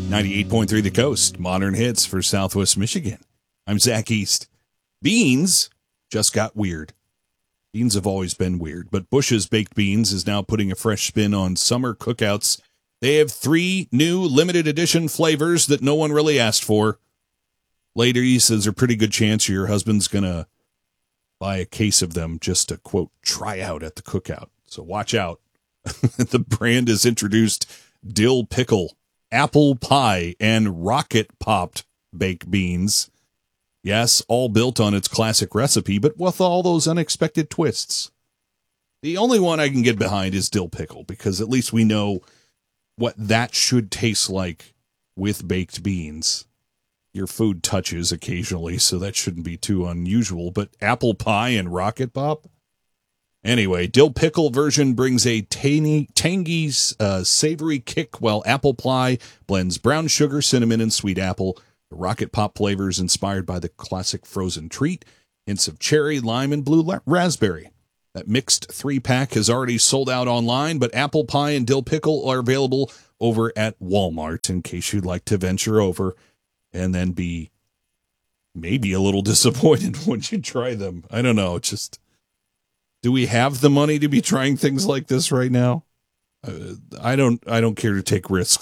98.3 The Coast, modern hits for Southwest Michigan. I'm Zach East. Beans just got weird. Beans have always been weird, but Bush's Baked Beans is now putting a fresh spin on summer cookouts. They have 3 new limited edition flavors that no one really asked for. Ladies, there's a pretty good chance your husband's going to buy a case of them just to, quote, try out at the cookout. So watch out. The brand has introduced dill pickle, apple pie, and rocket popped baked beans. Yes, all built on its classic recipe, but with all those unexpected twists. The only one I can get behind is dill pickle, because at least we know what that should taste like with baked beans. Your food touches occasionally, so that shouldn't be too unusual, but apple pie and rocket pop? Anyway, dill pickle version brings a tangy, savory kick, while apple pie blends brown sugar, cinnamon, and sweet apple. The rocket pop flavor is inspired by the classic frozen treat, hints of cherry, lime, and blue raspberry. That mixed 3-pack has already sold out online, but apple pie and dill pickle are available over at Walmart in case you'd like to venture over and then be maybe a little disappointed when you try them. I don't know, just... Do we have the money to be trying things like this right now? I don't care to take risks.